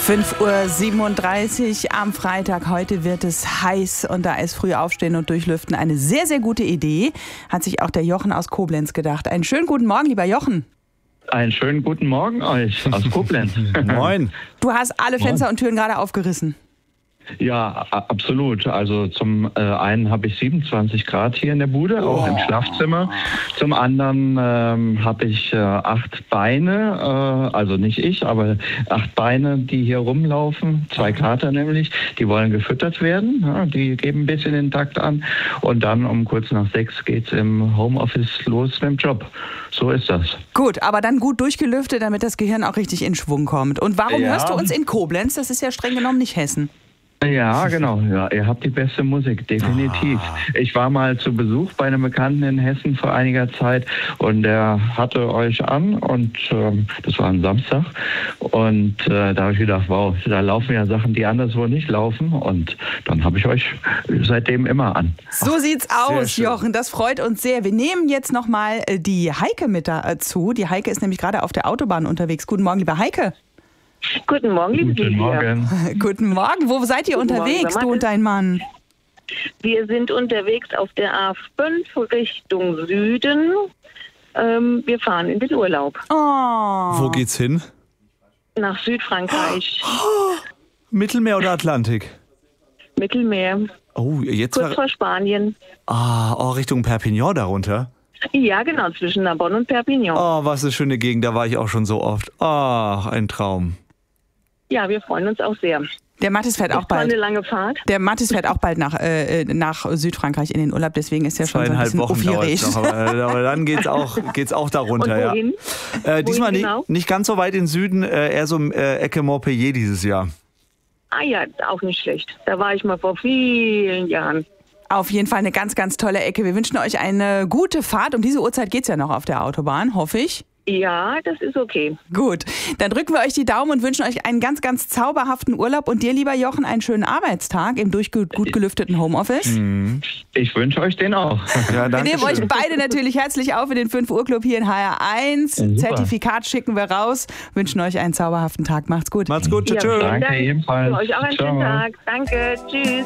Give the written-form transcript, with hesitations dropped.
5:37 Uhr am Freitag. Heute wird es heiß und da ist früh aufstehen und durchlüften eine sehr, sehr gute Idee. Hat sich auch der Jochen aus Koblenz gedacht. Einen schönen guten Morgen, lieber Jochen. Einen schönen guten Morgen euch aus Koblenz. Moin. Du hast alle Fenster und Türen gerade aufgerissen. Ja, absolut. Also zum einen habe ich 27 Grad hier in der Bude, auch im Schlafzimmer. Zum anderen habe ich 8 Beine, also nicht ich, aber 8 Beine, die hier rumlaufen. 2 Kater nämlich, die wollen gefüttert werden. Ja, die geben ein bisschen den Takt an. Und dann um kurz nach 6 geht's im Homeoffice los mit dem Job. So ist das. Gut, aber dann gut durchgelüftet, damit das Gehirn auch richtig in Schwung kommt. Und warum hörst du uns in Koblenz? Das ist ja streng genommen nicht Hessen. Ja, genau. Ja, ihr habt die beste Musik, definitiv. Ich war mal zu Besuch bei einem Bekannten in Hessen vor einiger Zeit und der hatte euch an und das war ein Samstag und da habe ich gedacht, wow, da laufen ja Sachen, die anderswo nicht laufen und dann habe ich euch seitdem immer an. So sieht's aus, Jochen, das freut uns sehr. Wir nehmen jetzt nochmal die Heike mit dazu. Die Heike ist nämlich gerade auf der Autobahn unterwegs. Guten Morgen, liebe Heike. Guten Morgen, liebe Guten Morgen. Guten Morgen. Wo seid ihr unterwegs, du und dein Mann? Wir sind unterwegs auf der A5 Richtung Süden. Wir fahren in den Urlaub. Oh. Wo geht's hin? Nach Südfrankreich. Mittelmeer oder Atlantik? Mittelmeer. Oh, jetzt Kurz vor Spanien. Richtung Perpignan darunter. Ja, genau, zwischen Narbonne und Perpignan. Oh, was eine schöne Gegend, da war ich auch schon so oft. Ach, ein Traum. Ja, wir freuen uns auch sehr. Der Mathis fährt auch bald. Eine lange Fahrt. Der Mathis fährt auch bald nach Südfrankreich in den Urlaub, deswegen ist ja schon so ein 2,5 bisschen Wochen dauert aufgeregt. noch, aber dann geht's auch darunter. Und wohin? Ja. Diesmal genau? nicht ganz so weit in den Süden, eher so Ecke Montpellier dieses Jahr. Ah ja, auch nicht schlecht. Da war ich mal vor vielen Jahren. Auf jeden Fall eine ganz, ganz tolle Ecke. Wir wünschen euch eine gute Fahrt. Um diese Uhrzeit geht's ja noch auf der Autobahn, hoffe ich. Ja, das ist okay. Gut, dann drücken wir euch die Daumen und wünschen euch einen ganz, ganz zauberhaften Urlaub. Und dir, lieber Jochen, einen schönen Arbeitstag im gut gelüfteten Homeoffice. Ich wünsche euch den auch. Ja, Wir nehmen euch beide natürlich herzlich auf in den 5 Uhr Club hier in HR1. Super. Zertifikat schicken wir raus. Wünschen euch einen zauberhaften Tag. Macht's gut. Macht's gut, tschüss. Ja, vielen Danke, Dank. ebenfalls. Für euch auch einen schönen Ciao. Tag. Danke, tschüss.